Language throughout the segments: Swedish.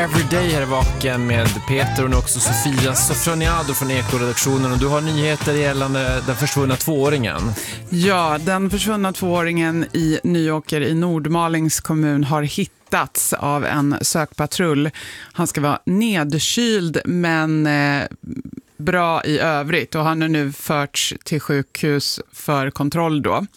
Everyday här i Vaken med Peter och också Sofia Sofroniado från Eko-redaktionen. Och du har nyheter gällande den försvunna tvååringen. Ja, den försvunna tvååringen i Nyåker i Nordmalings kommun har hittats av en sökpatrull. Han ska vara nedkyld men bra i övrigt och han är nu förts till sjukhus för kontroll då.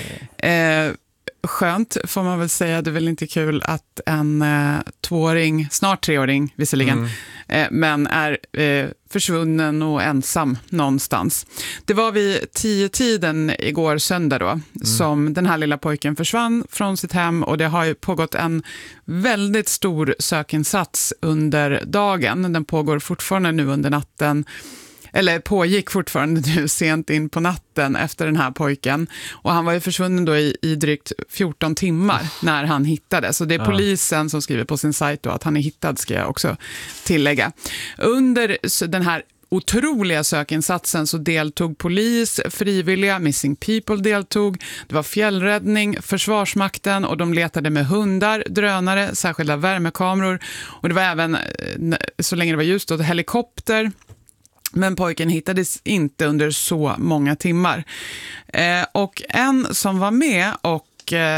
Skönt får man väl säga. Det är väl inte kul att en tvååring, snart treåring visserligen, men är försvunnen och ensam någonstans. Det var vid 10-tiden igår söndag då som den här lilla pojken försvann från sitt hem, och det har ju pågått en väldigt stor sökinsats under dagen. Den pågår fortfarande nu under natten. Eller pågick fortfarande nu sent in på natten efter den här pojken. Och han var ju försvunnen då i drygt 14 timmar när han hittades. Så det är polisen som skriver på sin sajt då att han är hittad, ska jag också tillägga. Under den här otroliga sökinsatsen så deltog polis, frivilliga, Missing People deltog. Det var fjällräddning, Försvarsmakten, och de letade med hundar, drönare, särskilda värmekameror. Och det var även, så länge det var ljust, då, helikopter. Men pojken hittades inte under så många timmar. Och en som var med och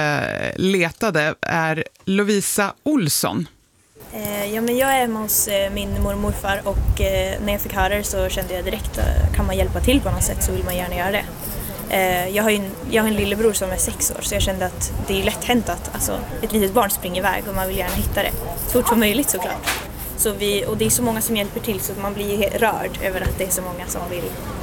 letade är Lovisa Olsson. Ja, men jag är hemma hos min mormor och morfar, och när jag fick höra det så kände jag direkt att kan man hjälpa till på något sätt så vill man gärna göra det. Jag har en lillebror som är 6 år, så jag kände att det är lätt hänt att ett litet barn springer iväg och man vill gärna hitta det så fort som möjligt såklart. Och det är så många som hjälper till så man blir rörd över att det är så många som vill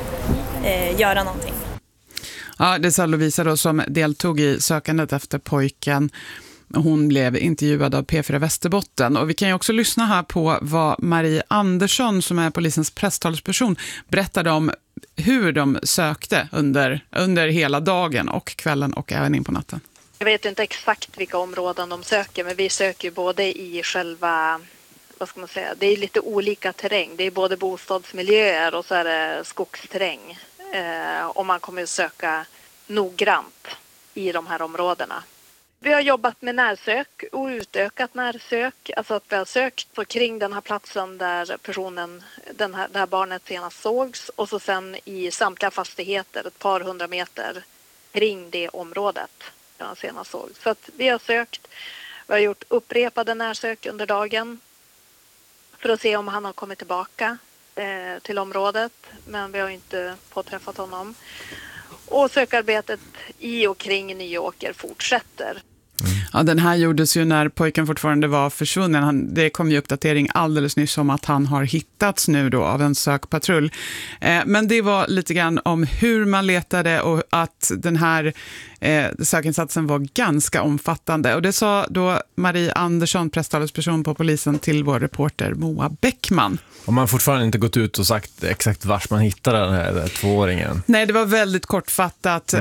göra någonting. Ja, det sa Lovisa då, som deltog i sökandet efter pojken. Hon blev intervjuad av P4 Västerbotten. Och vi kan ju också lyssna här på vad Marie Andersson, som är polisens presstalsperson, berättade om hur de sökte under hela dagen och kvällen och även in på natten. Jag vet inte exakt vilka områden de söker, men vi söker både i själva, vad ska man säga, det är lite olika terräng. Det är både bostadsmiljöer och så är det skogsterräng. Och man kommer att söka noggrant i de här områdena. Vi har jobbat med närsök och utökat närsök. Alltså att vi har sökt på kring den här platsen där det här barnet senast sågs. Och så sen i samtliga fastigheter, ett par 100 meter kring det området där han senast sågs. Så att vi har sökt, vi har gjort upprepade närsök under dagen för att se om han har kommit tillbaka till området. Men vi har inte påträffat honom. Och sökarbetet i och kring Nyåker fortsätter. Ja, den här gjordes ju när pojken fortfarande var försvunnen. Det kom ju uppdatering alldeles nyss om att han har hittats nu då av en sökpatrull. Men det var lite grann om hur man letade och att den här sökinsatsen var ganska omfattande. Och det sa då Marie Andersson, presstalesperson på polisen, till vår reporter Moa Bäckman. Och man har fortfarande inte gått ut och sagt exakt vars man hittade den här tvååringen. Nej, det var väldigt kortfattat.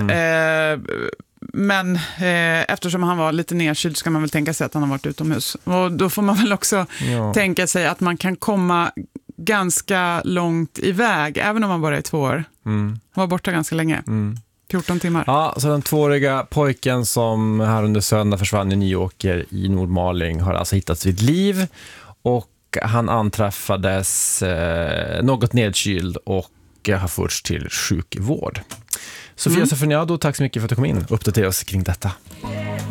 Men eftersom han var lite nedkyld ska man väl tänka sig att han har varit utomhus. Och då får man väl också tänka sig att man kan komma ganska långt iväg, även om man bara är 2 år. Han var borta ganska länge. 14 timmar. Ja, så den tvååriga pojken som här under söndag försvann i Nyåker i Nordmaling har alltså hittats vid liv. Och han anträffades något nedkyld och har förts till sjukvård. Sofia Sofroniado, tack så mycket för att du kom in och uppdaterade oss kring detta.